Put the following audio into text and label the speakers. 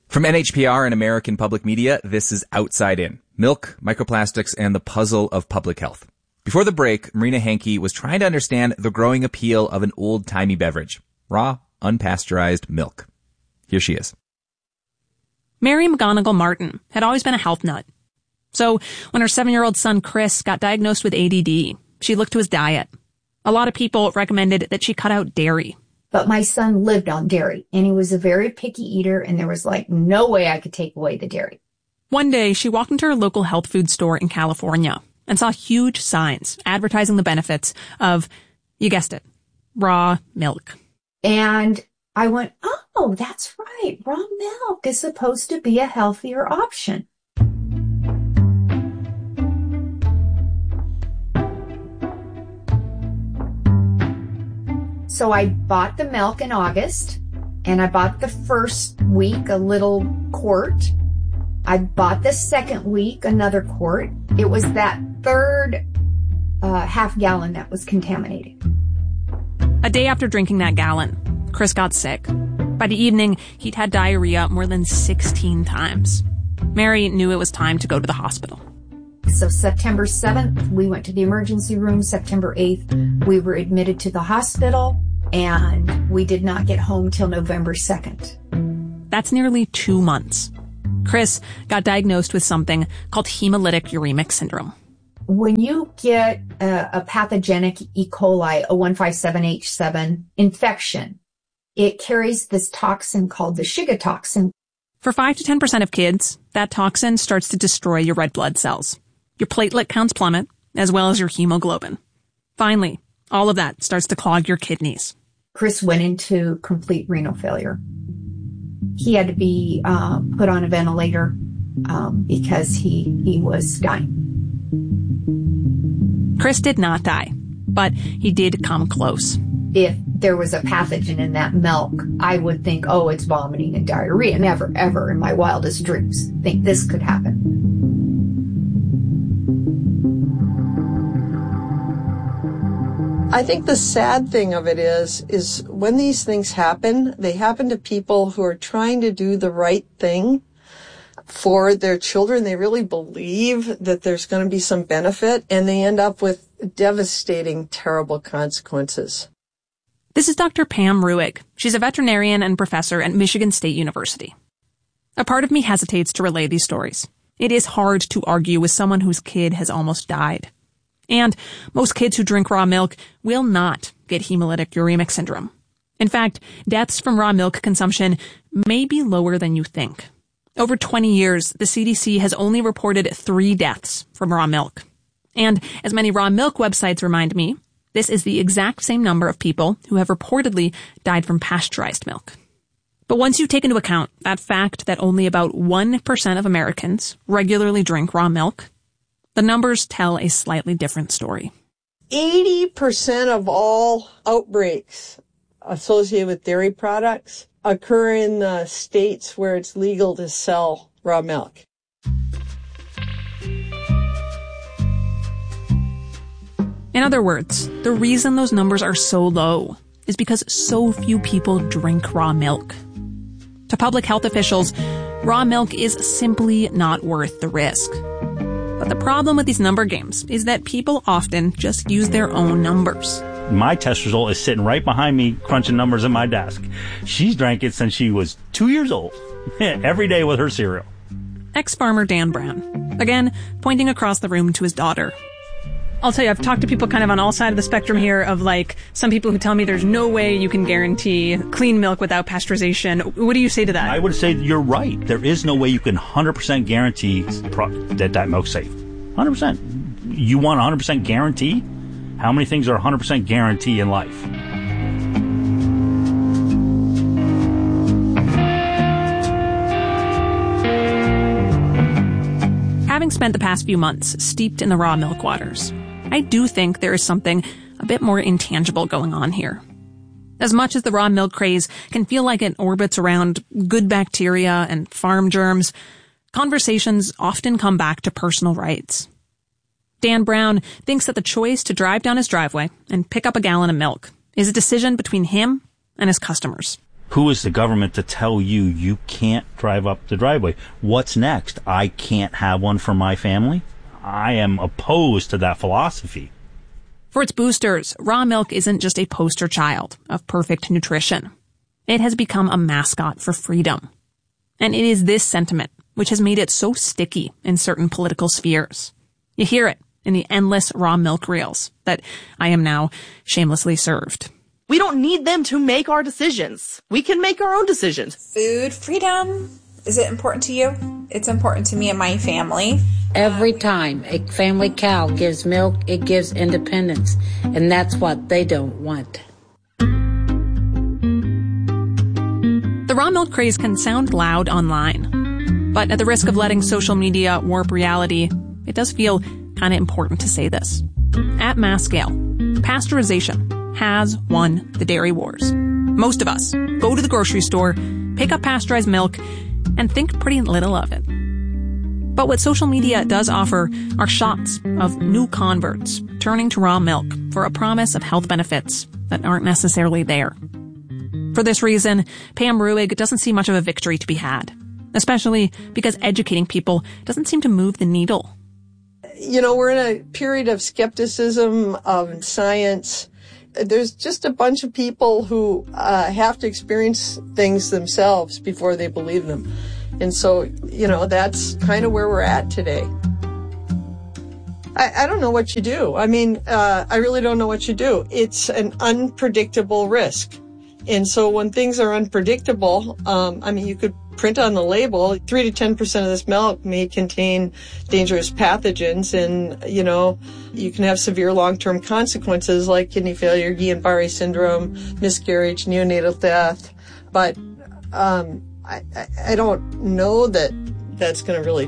Speaker 1: From NHPR and American Public Media, this is Outside In, milk, microplastics, and the puzzle of public health. Before the break, Marina Hankey was trying to understand the growing appeal of an old-timey beverage, raw, unpasteurized milk. Here she is.
Speaker 2: Mary McGonigal Martin had always been a health nut. So when her 7-year-old son Chris got diagnosed with ADD, she looked to his diet. A lot of people recommended that she cut out dairy.
Speaker 3: But my son lived on dairy, and he was a very picky eater, and there was no way I could take away the dairy.
Speaker 2: One day, she walked into her local health food store in California and saw huge signs advertising the benefits of, you guessed it, raw milk.
Speaker 3: And I went, oh, that's right. Raw milk is supposed to be a healthier option. So I bought the milk in August, and I bought the first week a little quart. I bought the second week another quart. It was that third half gallon that was contaminated.
Speaker 2: A day after drinking that gallon, Chris got sick. By the evening, he'd had diarrhea more than 16 times. Mary knew it was time to go to the hospital.
Speaker 3: So September 7th, we went to the emergency room. September 8th, we were admitted to the hospital, and we did not get home till November 2nd.
Speaker 2: That's nearly 2 months. Chris got diagnosed with something called hemolytic uremic syndrome.
Speaker 3: When you get a pathogenic E. coli, a 157H7 infection, it carries this toxin called the Shiga toxin.
Speaker 2: For 5 to 10% of kids, that toxin starts to destroy your red blood cells. Your platelet counts plummet, as well as your hemoglobin. Finally, all of that starts to clog your kidneys.
Speaker 3: Chris went into complete renal failure. He had to be put on a ventilator because he was dying.
Speaker 2: Chris did not die, but he did come close.
Speaker 3: If there was a pathogen in that milk, I would think, oh, it's vomiting and diarrhea. Never, ever in my wildest dreams think this could happen.
Speaker 4: I think the sad thing of it is when these things happen, they happen to people who are trying to do the right thing for their children. They really believe that there's going to be some benefit, and they end up with devastating, terrible consequences.
Speaker 2: This is Dr. Pam Ruegg. She's a veterinarian and professor at Michigan State University. A part of me hesitates to relay these stories. It is hard to argue with someone whose kid has almost died. And most kids who drink raw milk will not get hemolytic uremic syndrome. In fact, deaths from raw milk consumption may be lower than you think. Over 20 years, the CDC has only reported 3 deaths from raw milk. And as many raw milk websites remind me, this is the exact same number of people who have reportedly died from pasteurized milk. But once you take into account that fact that only about 1% of Americans regularly drink raw milk, the numbers tell a slightly different story.
Speaker 4: 80% of all outbreaks associated with dairy products occur in the states where it's legal to sell raw milk.
Speaker 2: In other words, the reason those numbers are so low is because so few people drink raw milk. To public health officials, raw milk is simply not worth the risk. But the problem with these number games is that people often just use their own numbers.
Speaker 5: My test result is sitting right behind me, crunching numbers at my desk. She's drank it since she was 2 years old, every day with her cereal.
Speaker 2: Ex-farmer Dan Brown, again, pointing across the room to his daughter. I'll tell you, I've talked to people kind of on all sides of the spectrum here of some people who tell me there's no way you can guarantee clean milk without pasteurization. What do you say to that?
Speaker 5: I would say you're right. There is no way you can 100% guarantee that milk's safe. 100%. You want 100% guarantee? How many things are 100% guarantee in life?
Speaker 2: Having spent the past few months steeped in the raw milk waters, I do think there is something a bit more intangible going on here. As much as the raw milk craze can feel like it orbits around good bacteria and farm germs, conversations often come back to personal rights. Dan Brown thinks that the choice to drive down his driveway and pick up a gallon of milk is a decision between him and his customers.
Speaker 5: Who is the government to tell you you can't drive up the driveway? What's next? I can't have one for my family? I am opposed to that philosophy.
Speaker 2: For its boosters, raw milk isn't just a poster child of perfect nutrition. It has become a mascot for freedom. And it is this sentiment which has made it so sticky in certain political spheres. You hear it in the endless raw milk reels that I am now shamelessly served.
Speaker 6: We don't need them to make our decisions. We can make our own decisions.
Speaker 7: Food freedom, is it important to you? It's important to me and my family.
Speaker 8: Every time a family cow gives milk, it gives independence, and that's what they don't want.
Speaker 2: The raw milk craze can sound loud online, but at the risk of letting social media warp reality, it does feel kind of important to say this. At mass scale, pasteurization has won the dairy wars. Most of us go to the grocery store, pick up pasteurized milk, and think pretty little of it. But what social media does offer are shots of new converts turning to raw milk for a promise of health benefits that aren't necessarily there. For this reason, Pam Ruig doesn't see much of a victory to be had, especially because educating people doesn't seem to move the needle.
Speaker 4: You know, we're in a period of skepticism of science. There's just a bunch of people who have to experience things themselves before they believe them. And so, you know, that's kind of where we're at today. I don't know what you do. I mean, I really don't know what you do. It's an unpredictable risk. And so when things are unpredictable, I mean, you could print on the label, 3 to 10% of this milk may contain dangerous pathogens, and, you know, you can have severe long-term consequences like kidney failure, Guillain-Barré syndrome, miscarriage, neonatal death. But I don't know that that's going to really